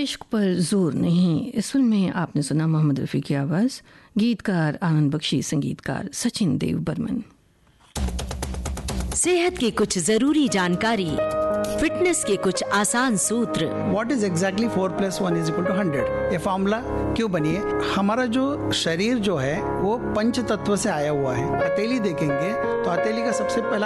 इश्क पर जोर नहीं, इस फिल्म में आपने सुना मोहम्मद रफ़ी की आवाज़, गीतकार आनंद बख्शी, संगीतकार सचिन देव बर्मन। सेहत की कुछ जरूरी जानकारी, फिटनेस के कुछ आसान सूत्र। What is exactly 4 + 1 = 100? ये फॉर्मूला क्यों बनी है? हमारा जो शरीर जो है वो पंच तत्व से आया हुआ है। हथेली देखेंगे तो हथेली का सबसे पहला